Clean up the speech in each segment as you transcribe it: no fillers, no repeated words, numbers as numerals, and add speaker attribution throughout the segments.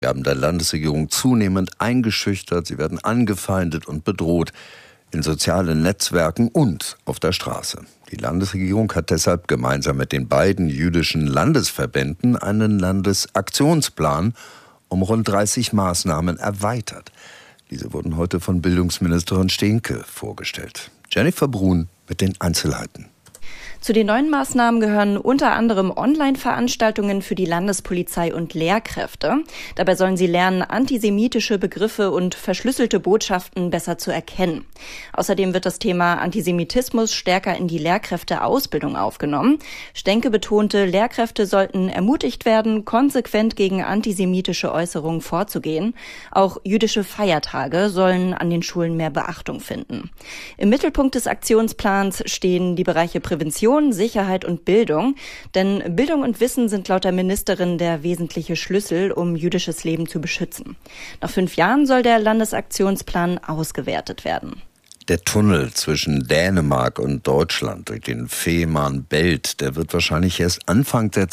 Speaker 1: Wir haben der Landesregierung zunehmend eingeschüchtert, sie werden angefeindet und bedroht in sozialen Netzwerken und auf der Straße. Die Landesregierung hat deshalb gemeinsam mit den beiden jüdischen Landesverbänden einen Landesaktionsplan um rund 30 Maßnahmen erweitert. Diese wurden heute von Bildungsministerin Steenke vorgestellt. Jennifer Brun mit den Einzelheiten.
Speaker 2: Zu den neuen Maßnahmen gehören unter anderem Online-Veranstaltungen für die Landespolizei und Lehrkräfte. Dabei sollen sie lernen, antisemitische Begriffe und verschlüsselte Botschaften besser zu erkennen. Außerdem wird das Thema Antisemitismus stärker in die Lehrkräfteausbildung aufgenommen. Steenke betonte, Lehrkräfte sollten ermutigt werden, konsequent gegen antisemitische Äußerungen vorzugehen. Auch jüdische Feiertage sollen an den Schulen mehr Beachtung finden. Im Mittelpunkt des Aktionsplans stehen die Bereiche Prävention, Sicherheit und Bildung. Denn Bildung und Wissen sind laut der Ministerin der wesentliche Schlüssel, um jüdisches Leben zu beschützen. Nach 5 Jahren soll der Landesaktionsplan ausgewertet werden.
Speaker 1: Der Tunnel zwischen Dänemark und Deutschland durch den Fehmarnbelt, der wird wahrscheinlich erst Anfang der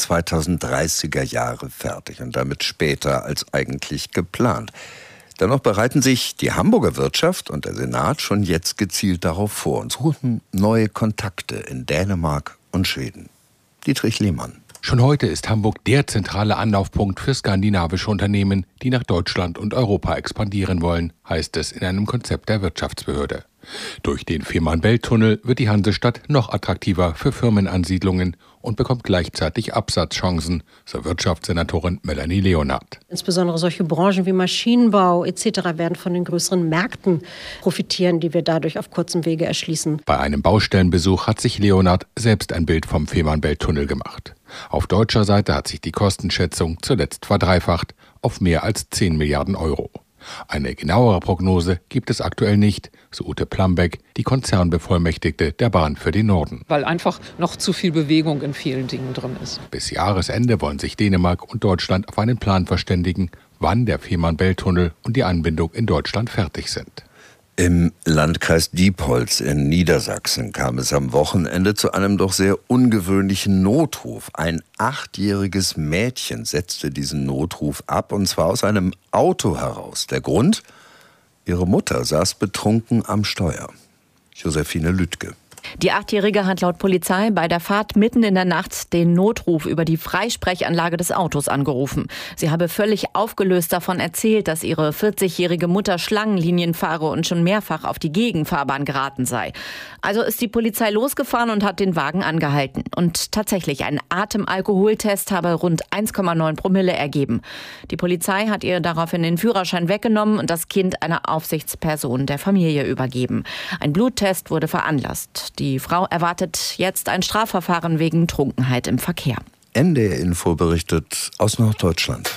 Speaker 1: 2030er Jahre fertig und damit später als eigentlich geplant. Dennoch bereiten sich die Hamburger Wirtschaft und der Senat schon jetzt gezielt darauf vor und suchen neue Kontakte in Dänemark und Schweden. Dietrich Lehmann.
Speaker 3: Schon heute ist Hamburg der zentrale Anlaufpunkt für skandinavische Unternehmen, die nach Deutschland und Europa expandieren wollen, heißt es in einem Konzept der Wirtschaftsbehörde. Durch den Fehmarnbelt-Tunnel wird die Hansestadt noch attraktiver für Firmenansiedlungen und bekommt gleichzeitig Absatzchancen, so Wirtschaftssenatorin Melanie Leonard.
Speaker 4: Insbesondere solche Branchen wie Maschinenbau etc. werden von den größeren Märkten profitieren, die wir dadurch auf kurzem Wege erschließen.
Speaker 3: Bei einem Baustellenbesuch hat sich Leonard selbst ein Bild vom Fehmarnbelt-Tunnel gemacht. Auf deutscher Seite hat sich die Kostenschätzung zuletzt verdreifacht auf mehr als 10 Milliarden Euro. Eine genauere Prognose gibt es aktuell nicht, so Ute Plambeck, die Konzernbevollmächtigte der Bahn für den Norden.
Speaker 5: Weil einfach noch zu viel Bewegung in vielen Dingen drin ist.
Speaker 3: Bis Jahresende wollen sich Dänemark und Deutschland auf einen Plan verständigen, wann der Fehmarnbelt-Tunnel und die Anbindung in Deutschland fertig sind.
Speaker 1: Im Landkreis Diepholz in Niedersachsen kam es am Wochenende zu einem doch sehr ungewöhnlichen Notruf. Ein 8-jähriges Mädchen setzte diesen Notruf ab, und zwar aus einem Auto heraus. Der Grund? Ihre Mutter saß betrunken am Steuer. Josephine Lüttke.
Speaker 6: Die 8-Jährige hat laut Polizei bei der Fahrt mitten in der Nacht den Notruf über die Freisprechanlage des Autos angerufen. Sie habe völlig aufgelöst davon erzählt, dass ihre 40-jährige Mutter Schlangenlinien fahre und schon mehrfach auf die Gegenfahrbahn geraten sei. Also ist die Polizei losgefahren und hat den Wagen angehalten. Und tatsächlich, ein Atemalkoholtest habe rund 1,9 Promille ergeben. Die Polizei hat ihr daraufhin den Führerschein weggenommen und das Kind einer Aufsichtsperson der Familie übergeben. Ein Bluttest wurde veranlasst. Die Frau erwartet jetzt ein Strafverfahren wegen Trunkenheit im Verkehr.
Speaker 1: NDR Info berichtet aus Norddeutschland.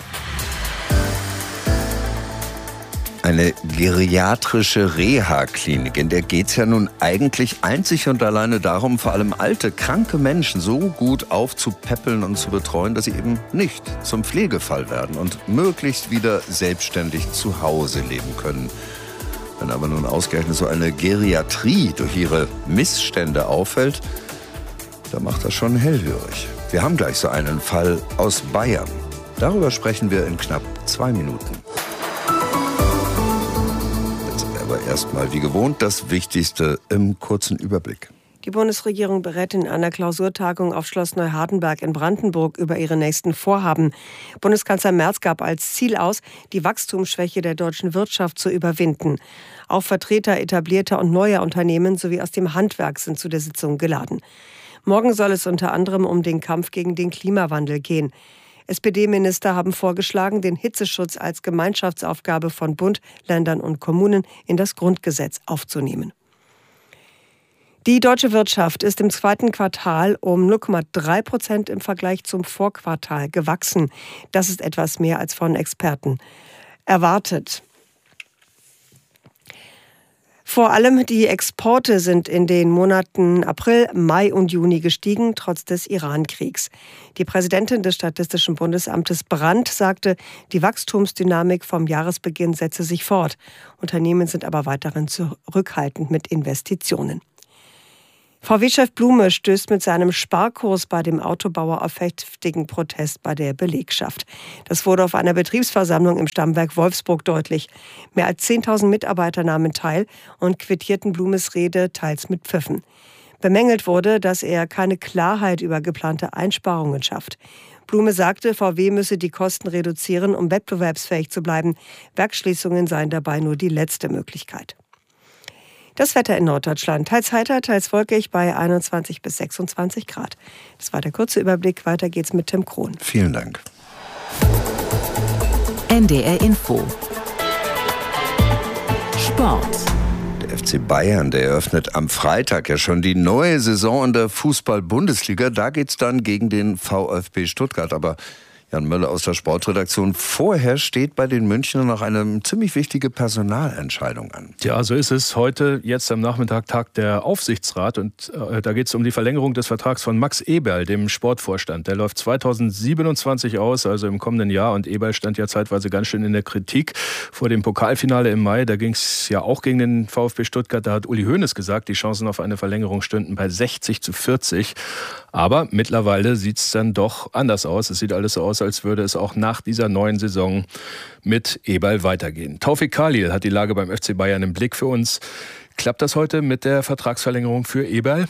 Speaker 1: Eine geriatrische Reha-Klinik, in der geht es ja nun eigentlich einzig und alleine darum, vor allem alte, kranke Menschen so gut aufzupäppeln und zu betreuen, dass sie eben nicht zum Pflegefall werden und möglichst wieder selbstständig zu Hause leben können. Wenn aber nun ausgerechnet so eine Geriatrie durch ihre Missstände auffällt, da macht das schon hellhörig. Wir haben gleich so einen Fall aus Bayern. Darüber sprechen wir in knapp 2 Minuten. Jetzt aber erstmal wie gewohnt das Wichtigste im kurzen Überblick.
Speaker 7: Die Bundesregierung berät in einer Klausurtagung auf Schloss Neuhardenberg in Brandenburg über ihre nächsten Vorhaben. Bundeskanzler Merz gab als Ziel aus, die Wachstumsschwäche der deutschen Wirtschaft zu überwinden. Auch Vertreter etablierter und neuer Unternehmen sowie aus dem Handwerk sind zu der Sitzung geladen. Morgen soll es unter anderem um den Kampf gegen den Klimawandel gehen. SPD-Minister haben vorgeschlagen, den Hitzeschutz als Gemeinschaftsaufgabe von Bund, Ländern und Kommunen in das Grundgesetz aufzunehmen. Die deutsche Wirtschaft ist im 2. Quartal um 0,3% im Vergleich zum Vorquartal gewachsen. Das ist etwas mehr als von Experten erwartet. Vor allem die Exporte sind in den Monaten April, Mai und Juni gestiegen, trotz des Iran-Kriegs. Die Präsidentin des Statistischen Bundesamtes Brandt sagte, die Wachstumsdynamik vom Jahresbeginn setze sich fort. Unternehmen sind aber weiterhin zurückhaltend mit Investitionen. VW-Chef Blume stößt mit seinem Sparkurs bei dem Autobauer auf heftigen Protest bei der Belegschaft. Das wurde auf einer Betriebsversammlung im Stammwerk Wolfsburg deutlich. Mehr als 10.000 Mitarbeiter nahmen teil und quittierten Blumes Rede teils mit Pfiffen. Bemängelt wurde, dass er keine Klarheit über geplante Einsparungen schafft. Blume sagte, VW müsse die Kosten reduzieren, um wettbewerbsfähig zu bleiben. Werksschließungen seien dabei nur die letzte Möglichkeit. Das Wetter in Norddeutschland, teils heiter, teils wolkig bei 21 bis 26 Grad. Das war der kurze Überblick. Weiter geht's mit Tim Krohn.
Speaker 1: Vielen Dank.
Speaker 8: NDR Info. Sport.
Speaker 1: Der FC Bayern, der eröffnet am Freitag ja schon die neue Saison in der Fußball-Bundesliga. Da geht's dann gegen den VfB Stuttgart. Aber Jan Möller aus der Sportredaktion. Vorher steht bei den Münchnern noch eine ziemlich wichtige Personalentscheidung an.
Speaker 9: Ja, so ist es. Heute, jetzt am Nachmittag, tagt der Aufsichtsrat. Und da geht es um die Verlängerung des Vertrags von Max Eberl, dem Sportvorstand. Der läuft 2027 aus, also im kommenden Jahr. Und Eberl stand ja zeitweise ganz schön in der Kritik vor dem Pokalfinale im Mai. Da ging es ja auch gegen den VfB Stuttgart. Da hat Uli Hoeneß gesagt, die Chancen auf eine Verlängerung stünden bei 60-40. Aber mittlerweile sieht es dann doch anders aus. Es sieht alles so aus, als würde es auch nach dieser neuen Saison mit Eberl weitergehen. Taufik Khalil hat die Lage beim FC Bayern im Blick für uns. Klappt das heute mit der Vertragsverlängerung für Eberl?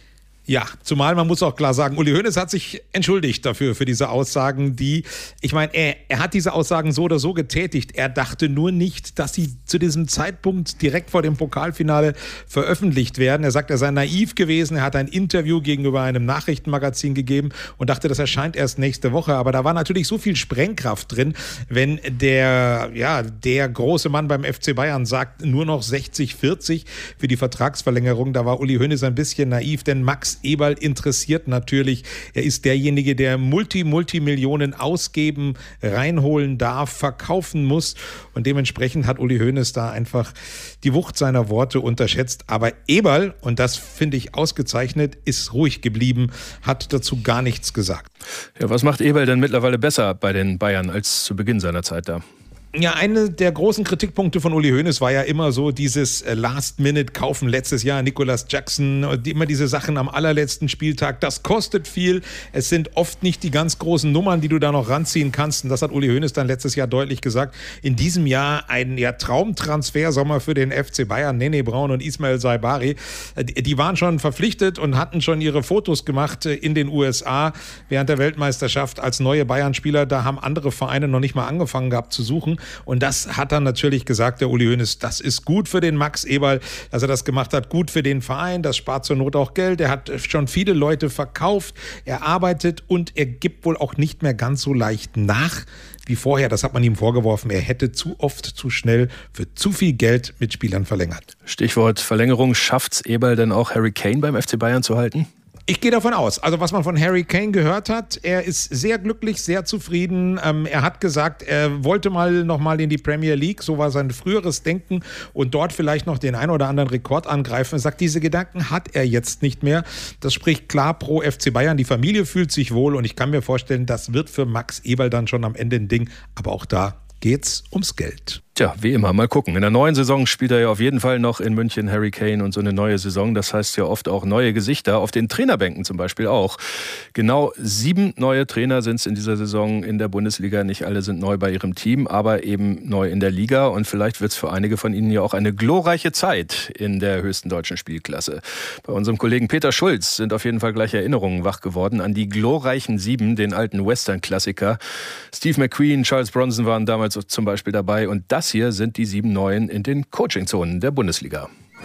Speaker 10: Ja, zumal man muss auch klar sagen, Uli Hoeneß hat sich entschuldigt dafür, für diese Aussagen, ich meine, er hat diese Aussagen so oder so getätigt. Er dachte nur nicht, dass sie zu diesem Zeitpunkt direkt vor dem Pokalfinale veröffentlicht werden. Er sagt, er sei naiv gewesen. Er hat ein Interview gegenüber einem Nachrichtenmagazin gegeben und dachte, das erscheint erst nächste Woche. Aber da war natürlich so viel Sprengkraft drin, wenn der große Mann beim FC Bayern sagt, nur noch 60-40 für die Vertragsverlängerung. Da war Uli Hoeneß ein bisschen naiv, denn Max Eberl interessiert natürlich. Er ist derjenige, der Multimillionen ausgeben, reinholen darf, verkaufen muss. Und dementsprechend hat Uli Hoeneß da einfach die Wucht seiner Worte unterschätzt. Aber Eberl, und das finde ich ausgezeichnet, ist ruhig geblieben, hat dazu gar nichts gesagt.
Speaker 9: Ja, was macht Eberl denn mittlerweile besser bei den Bayern als zu Beginn seiner Zeit da?
Speaker 10: Ja, eine der großen Kritikpunkte von Uli Hoeneß war ja immer so dieses Last-Minute-Kaufen letztes Jahr, Nicolas Jackson, immer diese Sachen am allerletzten Spieltag. Das kostet viel. Es sind oft nicht die ganz großen Nummern, die du da noch ranziehen kannst. Und das hat Uli Hoeneß dann letztes Jahr deutlich gesagt. In diesem Jahr ein Traumtransfer-Sommer für den FC Bayern. Nene Braun und Ismail Saibari. Die waren schon verpflichtet und hatten schon ihre Fotos gemacht in den USA während der Weltmeisterschaft als neue Bayern-Spieler. Da haben andere Vereine noch nicht mal angefangen gehabt zu suchen. Und das hat dann natürlich gesagt, der Uli Hoeneß, das ist gut für den Max Eberl, dass er das gemacht hat, gut für den Verein, das spart zur Not auch Geld. Er hat schon viele Leute verkauft, er arbeitet und er gibt wohl auch nicht mehr ganz so leicht nach wie vorher. Das hat man ihm vorgeworfen, er hätte zu oft, zu schnell für zu viel Geld mit Spielern verlängert.
Speaker 9: Stichwort Verlängerung, schafft's Eberl denn auch Harry Kane beim FC Bayern zu halten?
Speaker 10: Ich gehe davon aus. Also was man von Harry Kane gehört hat, er ist sehr glücklich, sehr zufrieden. Er hat gesagt, er wollte noch mal in die Premier League, so war sein früheres Denken, und dort vielleicht noch den ein oder anderen Rekord angreifen. Er sagt, diese Gedanken hat er jetzt nicht mehr. Das spricht klar pro FC Bayern. Die Familie fühlt sich wohl und ich kann mir vorstellen, das wird für Max Eberl dann schon am Ende ein Ding. Aber auch da geht's ums Geld.
Speaker 9: Tja, wie immer, mal gucken. In der neuen Saison spielt er ja auf jeden Fall noch in München Harry Kane und so eine neue Saison. Das heißt ja oft auch neue Gesichter, auf den Trainerbänken zum Beispiel auch. Genau 7 neue Trainer sind es in dieser Saison in der Bundesliga. Nicht alle sind neu bei ihrem Team, aber eben neu in der Liga. Und vielleicht wird es für einige von ihnen ja auch eine glorreiche Zeit in der höchsten deutschen Spielklasse. Bei unserem Kollegen Peter Schulz sind auf jeden Fall gleich Erinnerungen wach geworden an die glorreichen 7, den alten Western-Klassiker. Steve McQueen, Charles Bronson waren damals zum Beispiel dabei. Und das hier sind die 7 Neuen in den Coaching-Zonen der Bundesliga.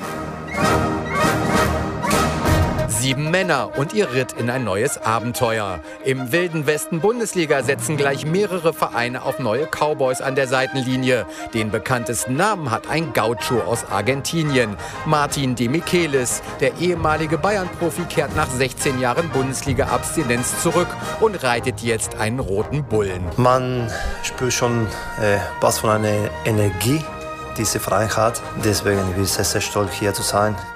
Speaker 11: 7 Männer und ihr Ritt in ein neues Abenteuer. Im wilden Westen Bundesliga setzen gleich mehrere Vereine auf neue Cowboys an der Seitenlinie. Den bekanntesten Namen hat ein Gaucho aus Argentinien. Martin de Michelis, der ehemalige Bayern-Profi, kehrt nach 16 Jahren Bundesliga-Abstinenz zurück und reitet jetzt einen roten Bullen.
Speaker 12: Man spürt schon was von einer Energie, diese Freiheit. Deswegen bin ich sehr, sehr stolz, hier zu sein.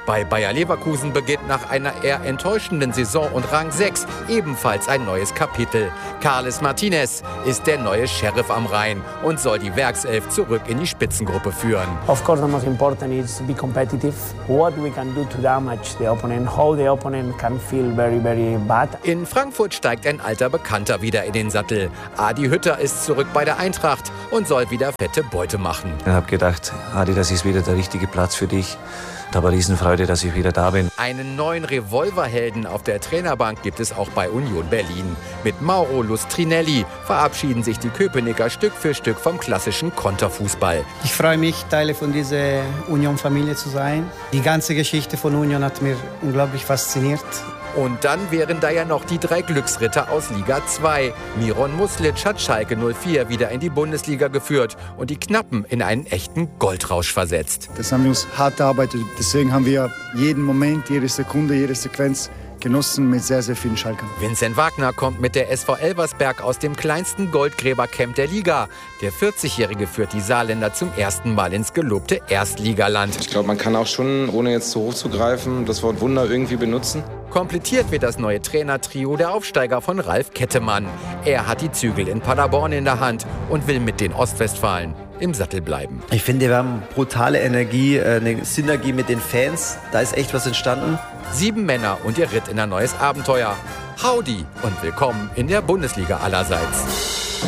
Speaker 11: Bei Bayer Leverkusen beginnt nach einer eher enttäuschenden Saison und Rang 6 ebenfalls ein neues Kapitel. Carles Martinez ist der neue Sheriff am Rhein und soll die Werkself zurück in die Spitzengruppe führen.
Speaker 13: Of course, the most important is to be competitive. What we can do to damage the opponent, how the opponent can feel very, very bad.
Speaker 11: In Frankfurt steigt ein alter Bekannter wieder in den Sattel. Adi Hütter ist zurück bei der Eintracht und soll wieder fette Beute machen.
Speaker 14: Ich habe gedacht, Adi, das ist wieder der richtige Platz für dich. Ich habe Riesenfreude, dass ich wieder da bin.
Speaker 11: Einen neuen Revolverhelden auf der Trainerbank gibt es auch bei Union Berlin. Mit Mauro Lustrinelli verabschieden sich die Köpenicker Stück für Stück vom klassischen Konterfußball.
Speaker 15: Ich freue mich, Teil von dieser Union-Familie zu sein. Die ganze Geschichte von Union hat mir unglaublich fasziniert.
Speaker 11: Und dann wären da ja noch die 3 Glücksritter aus Liga 2. Miron Muslic hat Schalke 04 wieder in die Bundesliga geführt und die Knappen in einen echten Goldrausch versetzt.
Speaker 16: Das haben wir uns hart erarbeitet. Deswegen haben wir jeden Moment, jede Sekunde, jede Sequenz genossen mit sehr, sehr vielen Schalkern.
Speaker 11: Vincent Wagner kommt mit der SV Elversberg aus dem kleinsten Goldgräbercamp der Liga. Der 40-Jährige führt die Saarländer zum ersten Mal ins gelobte Erstligaland.
Speaker 17: Ich glaube, man kann auch schon, ohne jetzt zu hoch zu greifen, das Wort Wunder irgendwie benutzen.
Speaker 11: Komplettiert wird das neue Trainertrio der Aufsteiger von Ralf Kettemann. Er hat die Zügel in Paderborn in der Hand und will mit den Ostwestfalen im Sattel bleiben.
Speaker 18: Ich finde, wir haben brutale Energie, eine Synergie mit den Fans. Da ist echt was entstanden.
Speaker 11: 7 Männer und ihr Ritt in ein neues Abenteuer. Howdy und willkommen in der Bundesliga allerseits.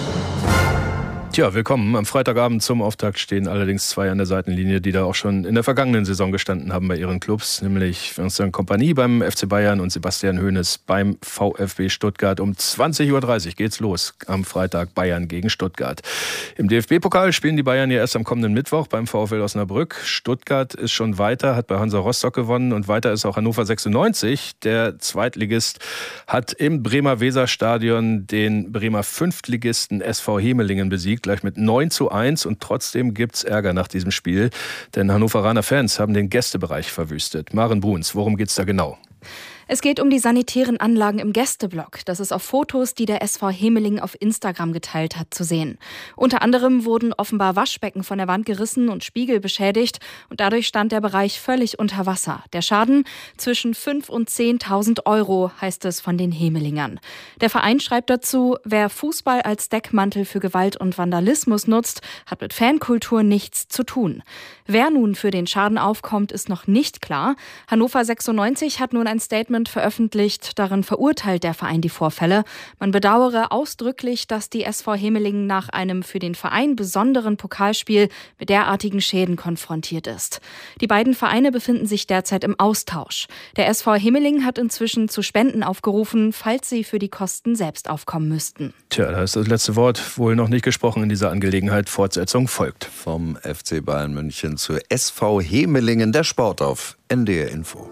Speaker 9: Tja, willkommen. Am Freitagabend zum Auftakt stehen allerdings 2 an der Seitenlinie, die da auch schon in der vergangenen Saison gestanden haben bei ihren Clubs, nämlich Vincent Kompany beim FC Bayern und Sebastian Hoeneß beim VfB Stuttgart. Um 20:30 Uhr geht's los am Freitag, Bayern gegen Stuttgart. Im DFB-Pokal spielen die Bayern ja erst am kommenden Mittwoch beim VfL Osnabrück. Stuttgart ist schon weiter, hat bei Hansa Rostock gewonnen und weiter ist auch Hannover 96. Der Zweitligist hat im Bremer Weserstadion den Bremer Fünftligisten SV Hemelingen besiegt, gleich mit 9:1 und trotzdem gibt's Ärger nach diesem Spiel, denn Hannoveraner Fans haben den Gästebereich verwüstet. Maren Bruns, worum geht's da genau?
Speaker 19: Es geht um die sanitären Anlagen im Gästeblock. Das ist auf Fotos, die der SV Hemelingen auf Instagram geteilt hat, zu sehen. Unter anderem wurden offenbar Waschbecken von der Wand gerissen und Spiegel beschädigt und dadurch stand der Bereich völlig unter Wasser. Der Schaden zwischen 5.000 und 10.000 Euro, heißt es von den Hemelingern. Der Verein schreibt dazu, wer Fußball als Deckmantel für Gewalt und Vandalismus nutzt, hat mit Fankultur nichts zu tun. Wer nun für den Schaden aufkommt, ist noch nicht klar. Hannover 96 hat nun ein Statement veröffentlicht. Darin verurteilt der Verein die Vorfälle. Man bedauere ausdrücklich, dass die SV Hemelingen nach einem für den Verein besonderen Pokalspiel mit derartigen Schäden konfrontiert ist. Die beiden Vereine befinden sich derzeit im Austausch. Der SV Hemelingen hat inzwischen zu Spenden aufgerufen, falls sie für die Kosten selbst aufkommen müssten.
Speaker 9: Tja, da ist das letzte Wort wohl noch nicht gesprochen in dieser Angelegenheit. Fortsetzung folgt.
Speaker 1: Vom FC Bayern München zur SV Hemelingen, der Sport auf NDR Info.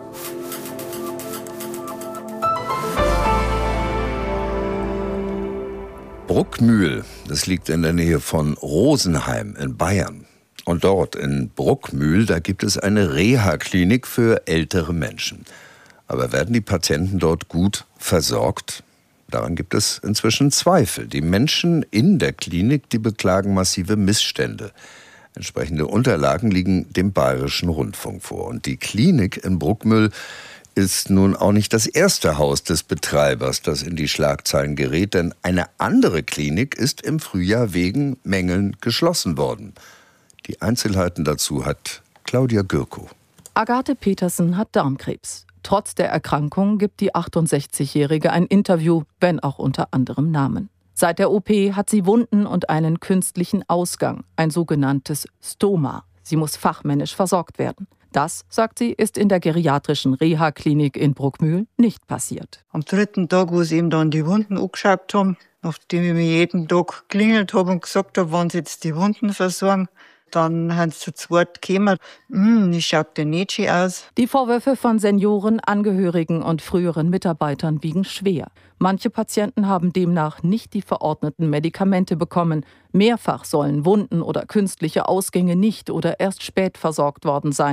Speaker 1: Bruckmühl, das liegt in der Nähe von Rosenheim in Bayern. Und dort in Bruckmühl, da gibt es eine Reha-Klinik für ältere Menschen. Aber werden die Patienten dort gut versorgt? Daran gibt es inzwischen Zweifel. Die Menschen in der Klinik, die beklagen massive Missstände. Entsprechende Unterlagen liegen dem Bayerischen Rundfunk vor. Und die Klinik in Bruckmühl ist nun auch nicht das erste Haus des Betreibers, das in die Schlagzeilen gerät, denn eine andere Klinik ist im Frühjahr wegen Mängeln geschlossen worden. Die Einzelheiten dazu hat Claudia Gürko.
Speaker 20: Agathe Petersen hat Darmkrebs. Trotz der Erkrankung gibt die 68-Jährige ein Interview, wenn auch unter anderem Namen. Seit der OP hat sie Wunden und einen künstlichen Ausgang, ein sogenanntes Stoma. Sie muss fachmännisch versorgt werden. Das, sagt sie, ist in der geriatrischen Reha-Klinik in Bruckmühl nicht passiert.
Speaker 21: Am 3. Tag, wo sie ihm dann die Wunden angeschaut haben, nachdem ich mir jeden Tag geklingelt habe und gesagt habe, wann sie jetzt die Wunden versorgen, dann haben sie zu zweit gekommen. Ich schaut dir nicht schön aus.
Speaker 20: Die Vorwürfe von Senioren, Angehörigen und früheren Mitarbeitern wiegen schwer. Manche Patienten haben demnach nicht die verordneten Medikamente bekommen. Mehrfach sollen Wunden oder künstliche Ausgänge nicht oder erst spät versorgt worden sein.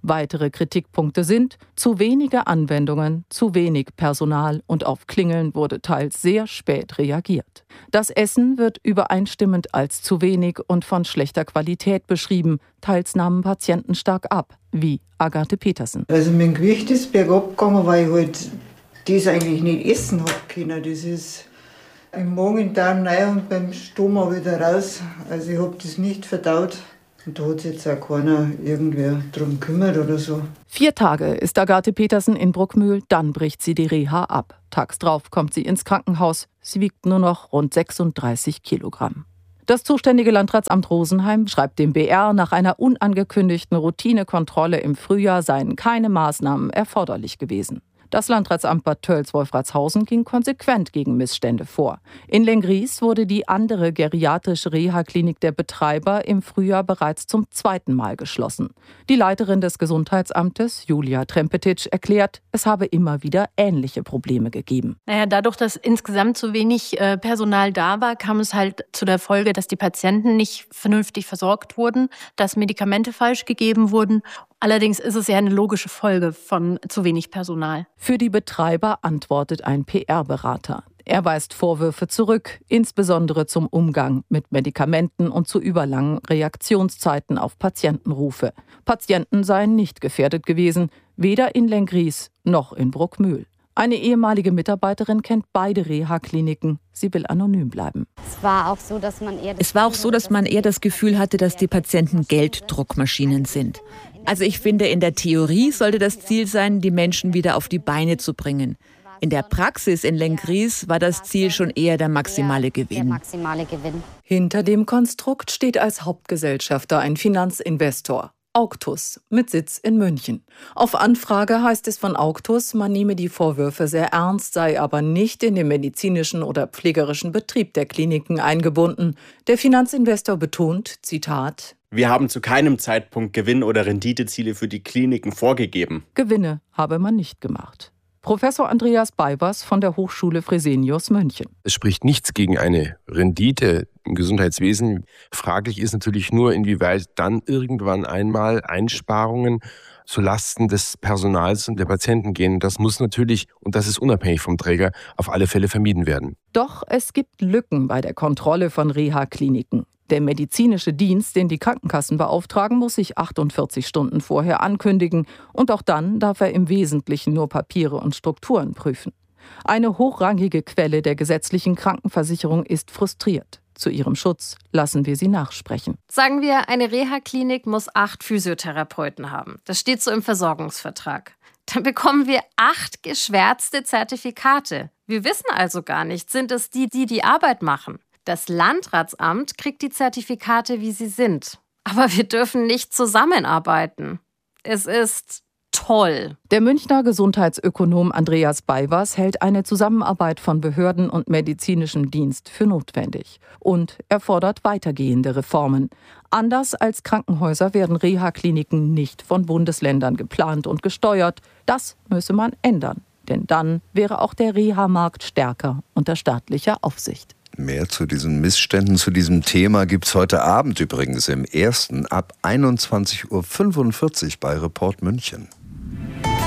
Speaker 20: Weitere Kritikpunkte sind zu wenige Anwendungen, zu wenig Personal und auf Klingeln wurde teils sehr spät reagiert. Das Essen wird übereinstimmend als zu wenig und von schlechter Qualität beschrieben. Teils nahmen Patienten stark ab, wie Agathe Petersen.
Speaker 21: Also mein Gewicht ist bergab gegangen, weil ich halt das eigentlich nicht essen habe können. Das ist im Magen-Darm rein und beim Stoma wieder raus. Also ich habe das nicht verdaut. Und da hat sich jetzt auch keiner irgendwer drum gekümmert oder so.
Speaker 20: 4 Tage ist Agathe Petersen in Bruckmühl, dann bricht sie die Reha ab. Tags drauf kommt sie ins Krankenhaus. Sie wiegt nur noch rund 36 Kilogramm. Das zuständige Landratsamt Rosenheim schreibt dem BR, nach einer unangekündigten Routinekontrolle im Frühjahr seien keine Maßnahmen erforderlich gewesen. Das Landratsamt Bad Tölz-Wolfratshausen ging konsequent gegen Missstände vor. In Lenggries wurde die andere geriatrische Reha-Klinik der Betreiber im Frühjahr bereits zum 2. Mal geschlossen. Die Leiterin des Gesundheitsamtes, Julia Trempetic, erklärt, es habe immer wieder ähnliche Probleme gegeben.
Speaker 2: Dadurch, dass insgesamt zu wenig Personal da war, kam es halt zu der Folge, dass die Patienten nicht vernünftig versorgt wurden, dass Medikamente falsch gegeben wurden. Allerdings ist es ja eine logische Folge von zu wenig Personal.
Speaker 20: Für die Betreiber antwortet ein PR-Berater. Er weist Vorwürfe zurück, insbesondere zum Umgang mit Medikamenten und zu überlangen Reaktionszeiten auf Patientenrufe. Patienten seien nicht gefährdet gewesen, weder in Lenggries noch in Bruckmühl. Eine ehemalige Mitarbeiterin kennt beide Reha-Kliniken. Sie will anonym bleiben.
Speaker 22: Es war auch so, dass man eher das Gefühl hatte, dass die Patienten Gelddruckmaschinen sind. Also ich finde, in der Theorie sollte das Ziel sein, die Menschen wieder auf die Beine zu bringen. In der Praxis in Lenggries war das Ziel schon eher der maximale Gewinn.
Speaker 20: Hinter dem Konstrukt steht als Hauptgesellschafter ein Finanzinvestor. Augtus mit Sitz in München. Auf Anfrage heißt es von Augtus, man nehme die Vorwürfe sehr ernst, sei aber nicht in den medizinischen oder pflegerischen Betrieb der Kliniken eingebunden. Der Finanzinvestor betont, Zitat:
Speaker 23: Wir haben zu keinem Zeitpunkt Gewinn- oder Renditeziele für die Kliniken vorgegeben.
Speaker 20: Gewinne habe man nicht gemacht. Professor Andreas Beibers von der Hochschule Fresenius München.
Speaker 24: Es spricht nichts gegen eine Rendite im Gesundheitswesen. Fraglich ist natürlich nur, inwieweit dann irgendwann einmal Einsparungen zulasten des Personals und der Patienten gehen. Das muss natürlich, und das ist unabhängig vom Träger, auf alle Fälle vermieden werden.
Speaker 20: Doch es gibt Lücken bei der Kontrolle von Reha-Kliniken. Der medizinische Dienst, den die Krankenkassen beauftragen, muss sich 48 Stunden vorher ankündigen. Und auch dann darf er im Wesentlichen nur Papiere und Strukturen prüfen. Eine hochrangige Quelle der gesetzlichen Krankenversicherung ist frustriert. Zu ihrem Schutz lassen wir sie nachsprechen.
Speaker 2: Sagen wir, eine Reha-Klinik muss 8 Physiotherapeuten haben. Das steht so im Versorgungsvertrag. Dann bekommen wir 8 geschwärzte Zertifikate. Wir wissen also gar nicht, sind es die Arbeit machen. Das Landratsamt kriegt die Zertifikate, wie sie sind. Aber wir dürfen nicht zusammenarbeiten. Es ist toll.
Speaker 20: Der Münchner Gesundheitsökonom Andreas Beibers hält eine Zusammenarbeit von Behörden und medizinischem Dienst für notwendig. Und er fordert weitergehende Reformen. Anders als Krankenhäuser werden Reha-Kliniken nicht von Bundesländern geplant und gesteuert. Das müsse man ändern. Denn dann wäre auch der Reha-Markt stärker unter staatlicher Aufsicht.
Speaker 1: Mehr zu diesen Missständen, zu diesem Thema gibt's heute Abend übrigens im Ersten ab 21:45 Uhr bei Report München.